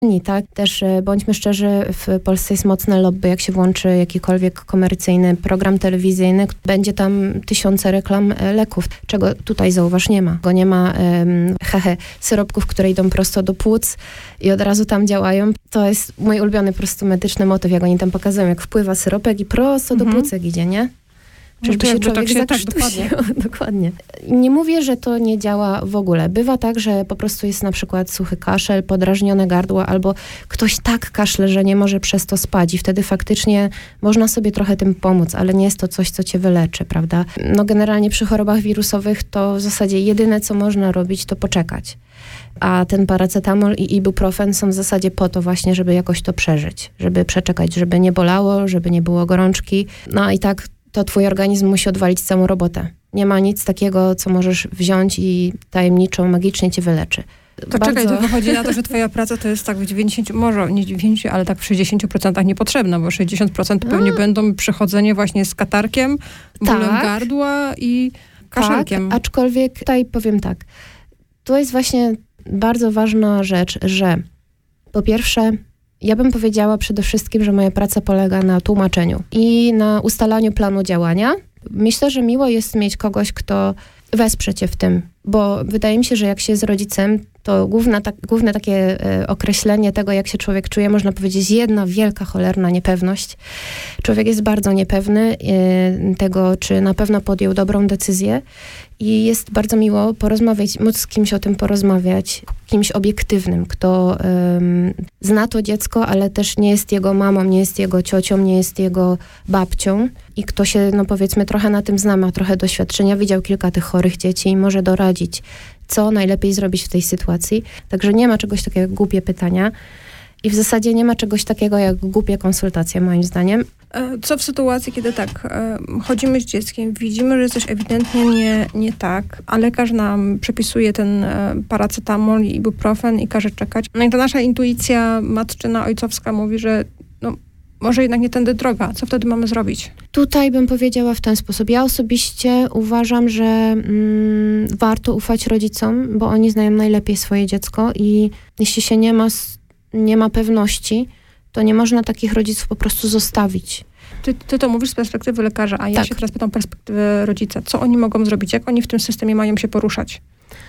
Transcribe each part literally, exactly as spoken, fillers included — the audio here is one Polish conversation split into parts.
Tak, też bądźmy szczerzy, w Polsce jest mocne lobby, jak się włączy jakikolwiek komercyjny program telewizyjny, będzie tam tysiące reklam leków, czego tutaj zauważ nie ma. Go nie ma um, hehe, syropków, które idą prosto do płuc i od razu tam działają. To jest mój ulubiony po prostu medyczny motyw, jak oni tam pokazują, jak wpływa syropek i prosto do mhm. płucek idzie, nie? Czyżby no się człowiek tak się, tak, dokładnie. dokładnie. Nie mówię, że to nie działa w ogóle. Bywa tak, że po prostu jest na przykład suchy kaszel, podrażnione gardło, albo ktoś tak kaszle, że nie może przez to spać i wtedy faktycznie można sobie trochę tym pomóc, ale nie jest to coś, co cię wyleczy, prawda? No generalnie przy chorobach wirusowych to w zasadzie jedyne, co można robić, to poczekać. A ten paracetamol i ibuprofen są w zasadzie po to właśnie, żeby jakoś to przeżyć, żeby przeczekać, żeby nie bolało, żeby nie było gorączki. No i tak to twój organizm musi odwalić całą robotę. Nie ma nic takiego, co możesz wziąć i tajemniczo, magicznie cię wyleczy. To Bardzo... czekaj, to wychodzi na to, że twoja praca to jest tak w dziewięćdziesięciu, może nie dziewięćdziesięciu, ale tak w sześćdziesięciu procentach niepotrzebna, bo sześćdziesiąt procent pewnie A. będą przychodzenie właśnie z katarkiem, bólem tak. gardła i kaszelkiem. Tak, aczkolwiek tutaj powiem tak. To jest właśnie bardzo ważna rzecz, że po pierwsze ja bym powiedziała przede wszystkim, że moja praca polega na tłumaczeniu i na ustalaniu planu działania. Myślę, że miło jest mieć kogoś, kto wesprze cię w tym, bo wydaje mi się, że jak się jest rodzicem, to główna, tak, główne takie e, określenie tego, jak się człowiek czuje, można powiedzieć, jedna wielka, cholerna niepewność. Człowiek jest bardzo niepewny e, tego, czy na pewno podjął dobrą decyzję i jest bardzo miło porozmawiać, móc z kimś o tym porozmawiać, kimś obiektywnym, kto um, zna to dziecko, ale też nie jest jego mamą, nie jest jego ciocią, nie jest jego babcią i kto się, no powiedzmy, trochę na tym zna, ma trochę doświadczenia, widział kilka tych chorych dzieci i może doradzić, co najlepiej zrobić w tej sytuacji. Także nie ma czegoś takiego jak głupie pytania i w zasadzie nie ma czegoś takiego jak głupie konsultacje, moim zdaniem. Co w sytuacji, kiedy tak, chodzimy z dzieckiem, widzimy, że coś ewidentnie nie, nie tak, a lekarz nam przepisuje ten paracetamol i ibuprofen i każe czekać. No i ta nasza intuicja matczyna, ojcowska mówi, że no, może jednak nie tędy droga. Co wtedy mamy zrobić? Tutaj bym powiedziała w ten sposób. Ja osobiście uważam, że mm, warto ufać rodzicom, bo oni znają najlepiej swoje dziecko i jeśli się nie ma, nie ma pewności, to nie można takich rodziców po prostu zostawić. Ty, ty to mówisz z perspektywy lekarza, a ja tak. się teraz pytam perspektywy rodzica. Co oni mogą zrobić? Jak oni w tym systemie mają się poruszać?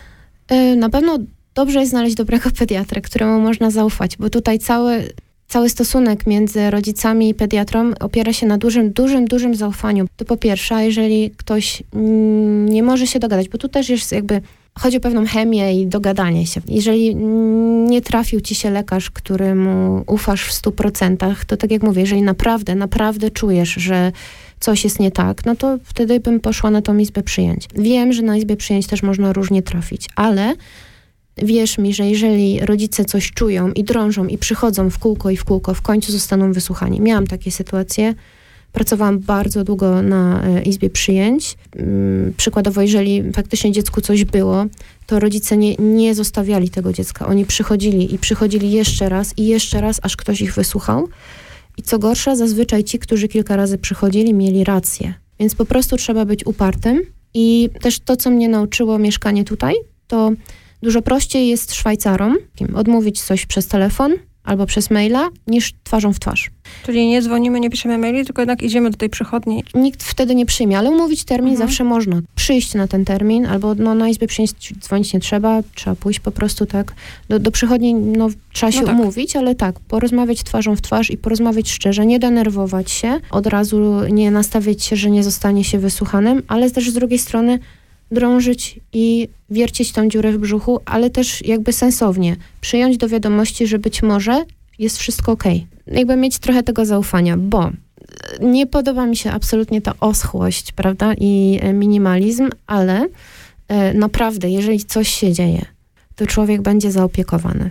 Yy, na pewno dobrze jest znaleźć dobrego pediatrę, któremu można zaufać, bo tutaj cały... Cały stosunek między rodzicami i pediatrą opiera się na dużym, dużym, dużym zaufaniu. To po pierwsze, a jeżeli ktoś nie może się dogadać, bo tu też jest jakby, chodzi o pewną chemię i dogadanie się. Jeżeli nie trafił ci się lekarz, któremu ufasz w stu procentach, to tak jak mówię, jeżeli naprawdę, naprawdę czujesz, że coś jest nie tak, no to wtedy bym poszła na tą izbę przyjęć. Wiem, że na izbie przyjęć też można różnie trafić, ale wierz mi, że jeżeli rodzice coś czują i drążą i przychodzą w kółko i w kółko, w końcu zostaną wysłuchani. Miałam takie sytuacje. Pracowałam bardzo długo na e, izbie przyjęć. Ym, przykładowo, jeżeli faktycznie dziecku coś było, to rodzice nie, nie zostawiali tego dziecka. Oni przychodzili i przychodzili jeszcze raz i jeszcze raz, aż ktoś ich wysłuchał. I co gorsza, zazwyczaj ci, którzy kilka razy przychodzili, mieli rację. Więc po prostu trzeba być upartym. I też to, co mnie nauczyło mieszkanie tutaj, to dużo prościej jest Szwajcarom odmówić coś przez telefon albo przez maila, niż twarzą w twarz. Czyli nie dzwonimy, nie piszemy maili, tylko jednak idziemy do tej przychodni. Nikt wtedy nie przyjmie, ale umówić termin mhm. zawsze można. Przyjść na ten termin, albo no, na izbę przyjść dzwonić nie trzeba, trzeba pójść po prostu tak. Do, do przychodni no, trzeba się no tak. umówić, ale tak, porozmawiać twarzą w twarz i porozmawiać szczerze, nie denerwować się, od razu nie nastawiać się, że nie zostanie się wysłuchanym, ale też z drugiej strony drążyć i wiercić tą dziurę w brzuchu, ale też jakby sensownie przyjąć do wiadomości, że być może jest wszystko okej. Jakby mieć trochę tego zaufania, bo nie podoba mi się absolutnie ta oschłość, prawda, i minimalizm, ale e, naprawdę, jeżeli coś się dzieje, to człowiek będzie zaopiekowany.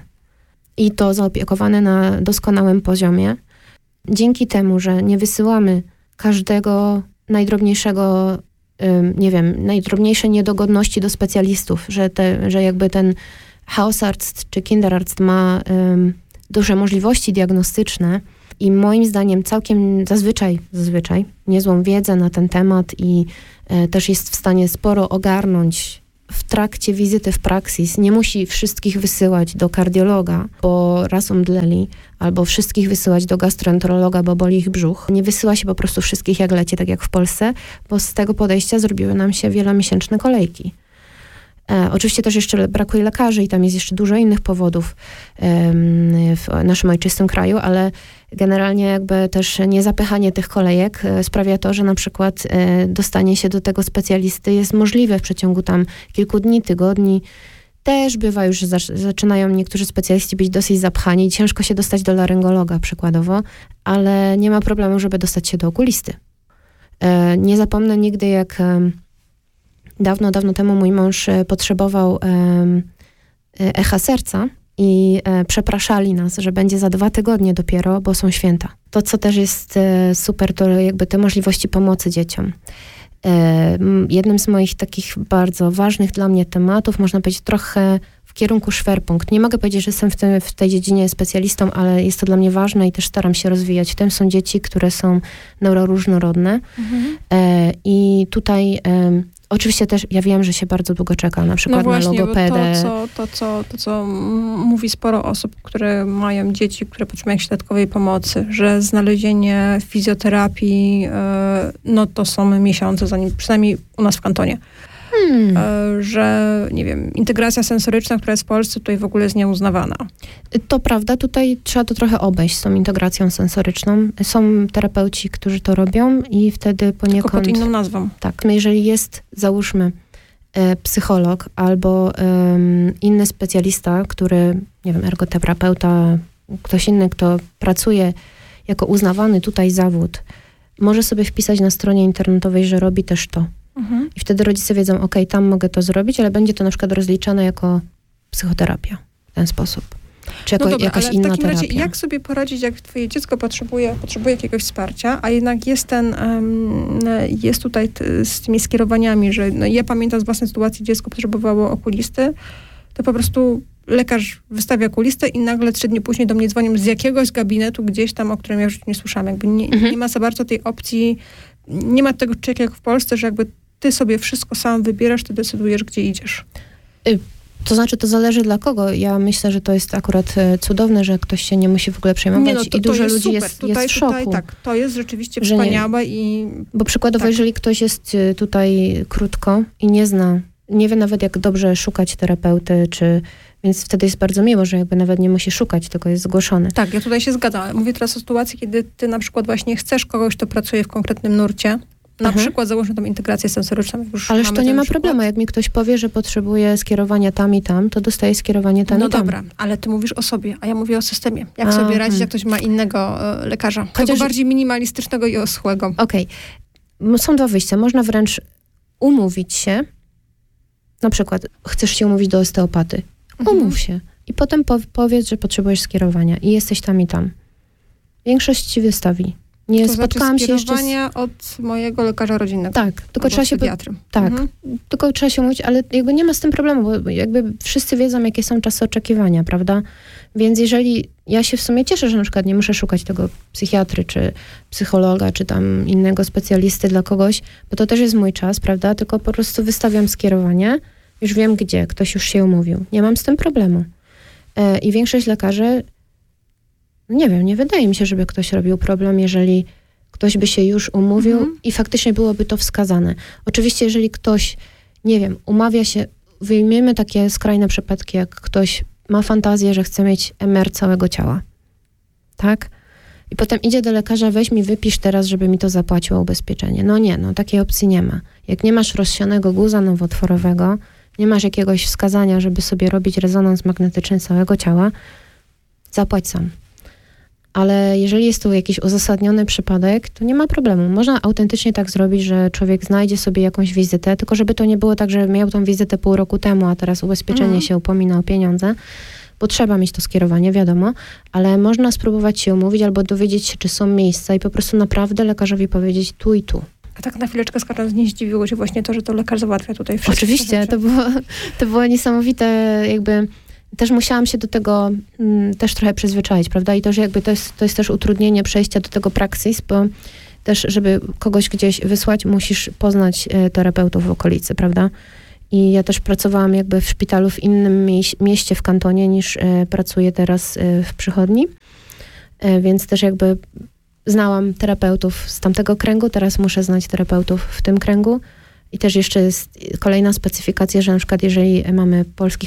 I to zaopiekowany na doskonałym poziomie. Dzięki temu, że nie wysyłamy każdego najdrobniejszego nie wiem, najdrobniejsze niedogodności do specjalistów, że, te, że jakby ten Hausarzt czy Kinderarzt ma um, duże możliwości diagnostyczne i moim zdaniem całkiem zazwyczaj, zazwyczaj niezłą wiedzę na ten temat i e, też jest w stanie sporo ogarnąć w trakcie wizyty w praksis nie musi wszystkich wysyłać do kardiologa, bo raz umdleli, albo wszystkich wysyłać do gastroenterologa, bo boli ich brzuch. Nie wysyła się po prostu wszystkich jak leci, tak jak w Polsce, bo z tego podejścia zrobiły nam się wielomiesięczne kolejki. E, oczywiście też jeszcze brakuje lekarzy i tam jest jeszcze dużo innych powodów e, w naszym ojczystym kraju, ale generalnie jakby też niezapychanie tych kolejek e, sprawia to, że na przykład e, dostanie się do tego specjalisty jest możliwe w przeciągu tam kilku dni, tygodni. Też bywa już, że zac- zaczynają niektórzy specjaliści być dosyć zapchani. Ciężko się dostać do laryngologa przykładowo, ale nie ma problemu, żeby dostać się do okulisty. E, nie zapomnę nigdy, jak e, dawno, dawno temu mój mąż e, potrzebował e, echa serca i e, przepraszali nas, że będzie za dwa tygodnie dopiero, bo są święta. To, co też jest e, super, to jakby te możliwości pomocy dzieciom. E, jednym z moich takich bardzo ważnych dla mnie tematów, można powiedzieć trochę w kierunku szwerpunkt. Nie mogę powiedzieć, że jestem w, tym, w tej dziedzinie specjalistą, ale jest to dla mnie ważne i też staram się rozwijać. W tym są dzieci, które są neuroróżnorodne. Mhm. E, I tutaj e, oczywiście też ja wiem, że się bardzo długo czeka, na przykład no właśnie, na logopedę. To co, to, co, to, co mówi sporo osób, które mają dzieci, które potrzebują jakiejś dodatkowej pomocy, że znalezienie fizjoterapii, no to są miesiące, zanim, przynajmniej u nas w kantonie. Hmm. Że, nie wiem, integracja sensoryczna, która jest w Polsce, tutaj w ogóle jest nieuznawana. To prawda, tutaj trzeba to trochę obejść z tą integracją sensoryczną. Są terapeuci, którzy to robią i wtedy poniekąd... Tylko pod inną nazwą. Tak, jeżeli jest, załóżmy, e, psycholog albo e, inny specjalista, który, nie wiem, ergoterapeuta, ktoś inny, kto pracuje jako uznawany tutaj zawód, może sobie wpisać na stronie internetowej, że robi też to. Mhm. I wtedy rodzice wiedzą, ok, tam mogę to zrobić, ale będzie to na przykład rozliczane jako psychoterapia w ten sposób. Czy jako no dobra, jakaś ale inna w takim terapia. razie jak sobie poradzić, jak twoje dziecko potrzebuje, potrzebuje jakiegoś wsparcia, a jednak jest ten, um, jest tutaj t, z tymi skierowaniami, że no, ja pamiętam z własnej sytuacji, dziecko potrzebowało okulisty, to po prostu lekarz wystawia okulistę i nagle trzy dni później do mnie dzwonią z jakiegoś gabinetu gdzieś tam, o którym ja już nie słyszałam. Jakby nie, mhm. nie ma za bardzo tej opcji, nie ma tego czegoś jak w Polsce, że jakby ty sobie wszystko sam wybierasz, ty decydujesz, gdzie idziesz. Y- To znaczy, to zależy dla kogo. Ja myślę, że to jest akurat e, cudowne, że ktoś się nie musi w ogóle przejmować nie, no to, i dużo ludzi super. jest, tutaj, jest w szoku. Tutaj, tak, to jest rzeczywiście wspaniałe i... Bo przykładowo, tak. jeżeli ktoś jest tutaj krótko i nie zna, nie wie nawet jak dobrze szukać terapeuty, czy... Więc wtedy jest bardzo miło, że jakby nawet nie musi szukać, tylko jest zgłoszony. Tak, ja tutaj się zgadzam. Mówię teraz o sytuacji, kiedy ty na przykład właśnie chcesz kogoś, kto pracuje w konkretnym nurcie, na mhm. przykład załóżmy tą integrację sensoryczną. Już Ależ to nie ma przykład. problemu. Jak mi ktoś powie, że potrzebuje skierowania tam i tam, to dostaje skierowanie tam no i tam. No dobra, ale ty mówisz o sobie, a ja mówię o systemie. Jak a, sobie radzić, hmm. jak ktoś ma innego e, lekarza. Chociaż... Tego bardziej minimalistycznego i oschłego. Okej. Okay. Są dwa wyjścia. Można wręcz umówić się. Na przykład chcesz się umówić do osteopaty. Mhm. Umów się. I potem po- powiedz, że potrzebujesz skierowania i jesteś tam i tam. Większość ci wystawi. Nie to spotkałam znaczy się jeszcze z... od mojego lekarza rodzinnego. Tak, tylko trzeba się... Pediatry. Tak, mhm. tylko trzeba się mówić, ale jakby nie ma z tym problemu, bo jakby wszyscy wiedzą, jakie są czasy oczekiwania, prawda? Więc jeżeli... Ja się w sumie cieszę, że na przykład nie muszę szukać tego psychiatry, czy psychologa, czy tam innego specjalisty dla kogoś, bo to też jest mój czas, prawda? Tylko po prostu wystawiam skierowanie, już wiem gdzie, ktoś już się umówił. Nie mam z tym problemu. E, I większość lekarzy nie wiem, nie wydaje mi się, żeby ktoś robił problem, jeżeli ktoś by się już umówił mhm. i faktycznie byłoby to wskazane. Oczywiście, jeżeli ktoś, nie wiem, umawia się, wyjmiemy takie skrajne przypadki, jak ktoś ma fantazję, że chce mieć em er całego ciała, tak? I potem idzie do lekarza, weź mi, wypisz teraz, żeby mi to zapłaciło ubezpieczenie. No nie, no takiej opcji nie ma. Jak nie masz rozsianego guza nowotworowego, nie masz jakiegoś wskazania, żeby sobie robić rezonans magnetyczny całego ciała, zapłać sam. Ale jeżeli jest to jakiś uzasadniony przypadek, to nie ma problemu. Można autentycznie tak zrobić, że człowiek znajdzie sobie jakąś wizytę, tylko żeby to nie było tak, że miał tą wizytę pół roku temu, a teraz ubezpieczenie mm. się upomina o pieniądze, bo trzeba mieć to skierowanie, wiadomo, ale można spróbować się umówić albo dowiedzieć się, czy są miejsca i po prostu naprawdę lekarzowi powiedzieć tu i tu. A tak na chwileczkę skacząc, nie zdziwiło się właśnie to, że to lekarz załatwia tutaj wszystko. Oczywiście, to było, to było niesamowite, jakby też musiałam się do tego m, też trochę przyzwyczaić, prawda? I to, że jakby to jest, to jest też utrudnienie przejścia do tego praksis, bo też, żeby kogoś gdzieś wysłać, musisz poznać e, terapeutów w okolicy, prawda? I ja też pracowałam jakby w szpitalu w innym mieś- mieście w kantonie niż e, pracuję teraz e, w przychodni. E, więc też jakby znałam terapeutów z tamtego kręgu, teraz muszę znać terapeutów w tym kręgu. I też jeszcze jest kolejna specyfikacja, że na przykład jeżeli mamy polskich